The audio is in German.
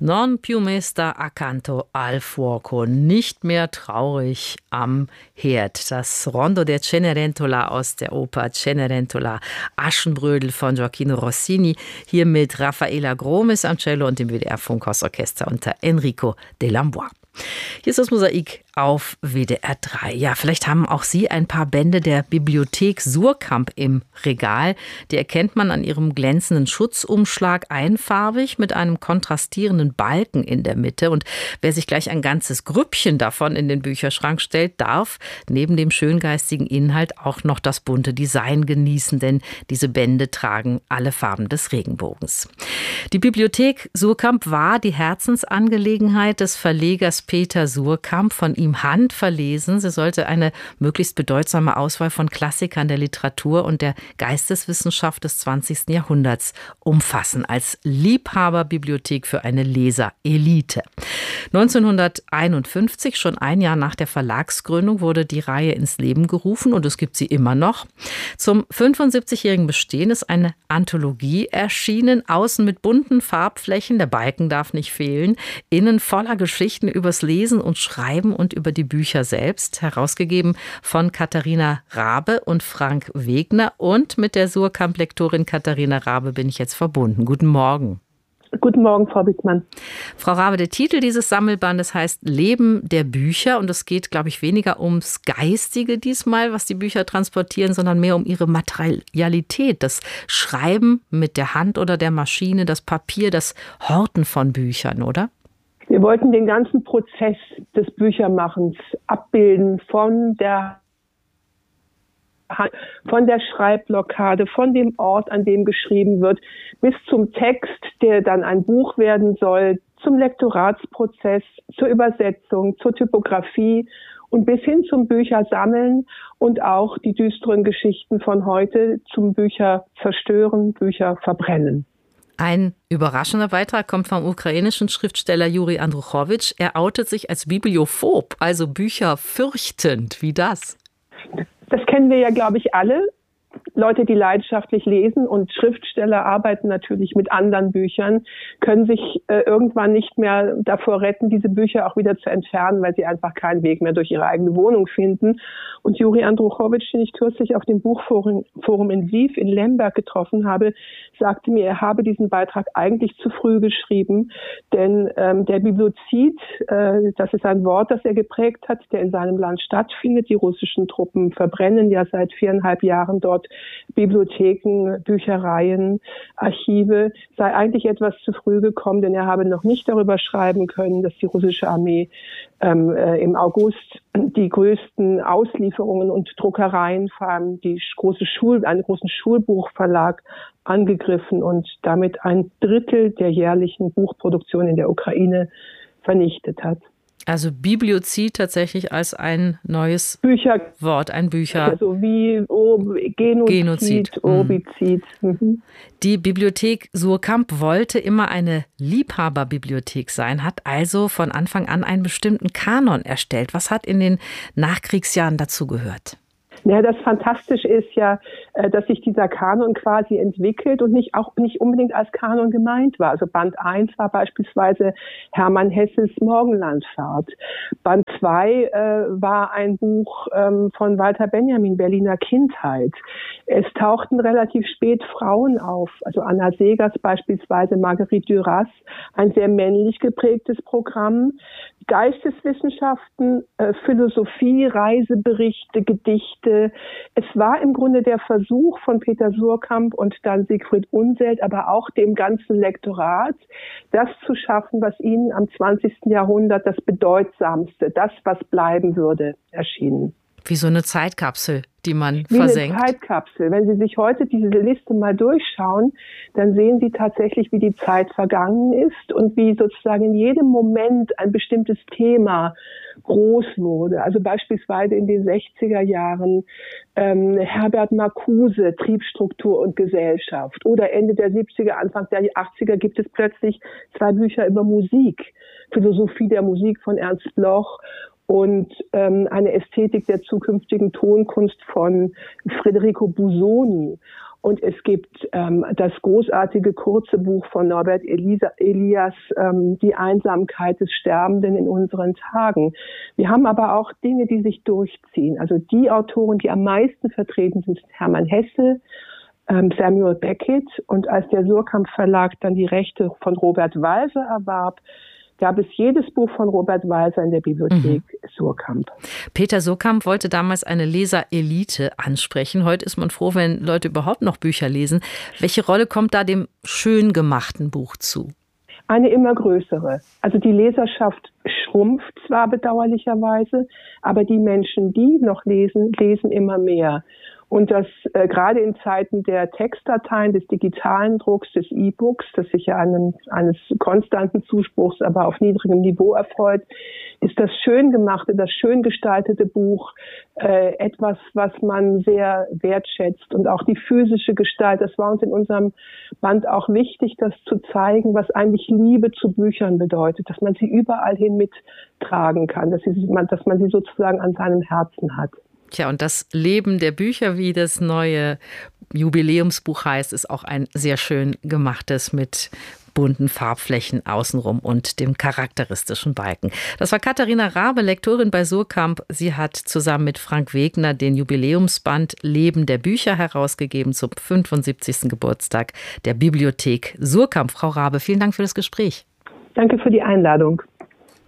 Non più mesta accanto al fuoco, nicht mehr traurig am Herd. Das Rondo der Cenerentola aus der Oper Cenerentola Aschenbrödel von Gioacchino Rossini, hier mit Raffaella Gromis am Cello und dem WDR-Funkhausorchester unter Enrico Delambois. Hier ist das Mosaik auf WDR 3. Ja, vielleicht haben auch Sie ein paar Bände der Bibliothek Suhrkamp im Regal. Die erkennt man an ihrem glänzenden Schutzumschlag, einfarbig mit einem kontrastierenden Balken in der Mitte. Und wer sich gleich ein ganzes Grüppchen davon in den Bücherschrank stellt, darf neben dem schöngeistigen Inhalt auch noch das bunte Design genießen, denn diese Bände tragen alle Farben des Regenbogens. Die Bibliothek Suhrkamp war die Herzensangelegenheit des Verlegers Peter Suhrkamp, von ihm handverlesen. Sie sollte eine möglichst bedeutsame Auswahl von Klassikern der Literatur und der Geisteswissenschaft des 20. Jahrhunderts umfassen, als Liebhaberbibliothek für eine Leserelite. 1951, schon ein Jahr nach der Verlagsgründung, wurde die Reihe ins Leben gerufen und es gibt sie immer noch. Zum 75-jährigen Bestehen ist eine Anthologie erschienen, außen mit bunten Farbflächen, der Balken darf nicht fehlen, innen voller Geschichten übers Lesen und Schreiben und über die Bücher selbst, herausgegeben von Katharina Rabe und Frank Wegner. Und mit der Suhrkamp-Lektorin Katharina Rabe bin ich jetzt verbunden. Guten Morgen. Guten Morgen, Frau Wittmann. Frau Rabe, der Titel dieses Sammelbandes heißt Leben der Bücher und es geht, glaube ich, weniger ums Geistige diesmal, was die Bücher transportieren, sondern mehr um ihre Materialität, das Schreiben mit der Hand oder der Maschine, das Papier, das Horten von Büchern, oder? Wir wollten den ganzen Prozess des Büchermachens abbilden, von der Schreibblockade, von dem Ort, an dem geschrieben wird, bis zum Text, der dann ein Buch werden soll, zum Lektoratsprozess, zur Übersetzung, zur Typografie und bis hin zum Büchersammeln und auch die düsteren Geschichten von heute zum Bücher zerstören, Bücher verbrennen. Ein überraschender Beitrag kommt vom ukrainischen Schriftsteller Juri Andruchowitsch. Er outet sich als bibliophob, also Bücher fürchtend. Wie das? Das kennen wir ja, glaube ich, alle. Leute, die leidenschaftlich lesen und Schriftsteller arbeiten natürlich mit anderen Büchern, können sich irgendwann nicht mehr davor retten, diese Bücher auch wieder zu entfernen, weil sie einfach keinen Weg mehr durch ihre eigene Wohnung finden. Und Juri Andruchowitsch, den ich kürzlich auf dem Buchforum in Lviv in Lemberg getroffen habe, sagte mir, er habe diesen Beitrag eigentlich zu früh geschrieben, denn der Bibliozid, das ist ein Wort, das er geprägt hat, der in seinem Land stattfindet. Die russischen Truppen verbrennen ja seit 4,5 Jahren dort Bibliotheken, Büchereien, Archive, sei eigentlich etwas zu früh gekommen, denn er habe noch nicht darüber schreiben können, dass die russische Armee im August die größten Auslieferungen und Druckereien, vor allem einen großen Schulbuchverlag angegriffen und damit 1/3 der jährlichen Buchproduktion in der Ukraine vernichtet hat. Also Bibliozid tatsächlich als ein neues Wort, ein Bücher. Also wie Genozid. Orbizid. Mhm. Die Bibliothek Suhrkamp wollte immer eine Liebhaberbibliothek sein, hat also von Anfang an einen bestimmten Kanon erstellt. Was hat in den Nachkriegsjahren dazu gehört? Ja, das Fantastische ist ja, dass sich dieser Kanon quasi entwickelt und nicht unbedingt als Kanon gemeint war. Also Band 1 war beispielsweise Hermann Hesses Morgenlandfahrt. Band 2 war ein Buch von Walter Benjamin, Berliner Kindheit. Es tauchten relativ spät Frauen auf, also Anna Segers beispielsweise, Marguerite Duras, ein sehr männlich geprägtes Programm. Geisteswissenschaften, Philosophie, Reiseberichte, Gedichte. Es war im Grunde der Versuch von Peter Suhrkamp und dann Siegfried Unseld, aber auch dem ganzen Lektorat, das zu schaffen, was ihnen am 20. Jahrhundert das Bedeutsamste, das, was bleiben würde, erschien. Wie so eine Zeitkapsel, die man versenkt. Wie eine Zeitkapsel. Wenn Sie sich heute diese Liste mal durchschauen, dann sehen Sie tatsächlich, wie die Zeit vergangen ist und wie sozusagen in jedem Moment ein bestimmtes Thema groß wurde. Also beispielsweise in den 60er Jahren Herbert Marcuse, Triebstruktur und Gesellschaft. Oder Ende der 70er, Anfang der 80er gibt es plötzlich 2 Bücher über Musik. Philosophie der Musik von Ernst Bloch und eine Ästhetik der zukünftigen Tonkunst von Federico Busoni. Und es gibt das großartige kurze Buch von Norbert Elias, Die Einsamkeit des Sterbenden in unseren Tagen. Wir haben aber auch Dinge, die sich durchziehen. Also die Autoren, die am meisten vertreten sind Hermann Hesse, Samuel Beckett. Und als der Suhrkamp Verlag dann die Rechte von Robert Walser erwarb, gab es jedes Buch von Robert Walser in der Bibliothek Suhrkamp. Peter Suhrkamp wollte damals eine Leserelite ansprechen. Heute ist man froh, wenn Leute überhaupt noch Bücher lesen. Welche Rolle kommt da dem schön gemachten Buch zu? Eine immer größere. Also die Leserschaft schrumpft zwar bedauerlicherweise, aber die Menschen, die noch lesen, lesen immer mehr. Und das gerade in Zeiten der Textdateien, des digitalen Drucks, des E-Books, das sich ja eines konstanten Zuspruchs, aber auf niedrigem Niveau erfreut, ist das schön gemachte, das schön gestaltete Buch etwas, was man sehr wertschätzt. Und auch die physische Gestalt, das war uns in unserem Band auch wichtig, das zu zeigen, was eigentlich Liebe zu Büchern bedeutet, dass man sie überall hin mittragen kann, dass man sie sozusagen an seinem Herzen hat. Tja, und das Leben der Bücher, wie das neue Jubiläumsbuch heißt, ist auch ein sehr schön gemachtes mit bunten Farbflächen außenrum und dem charakteristischen Balken. Das war Katharina Rabe, Lektorin bei Suhrkamp. Sie hat zusammen mit Frank Wegner den Jubiläumsband Leben der Bücher herausgegeben zum 75. Geburtstag der Bibliothek Suhrkamp. Frau Rabe, vielen Dank für das Gespräch. Danke für die Einladung.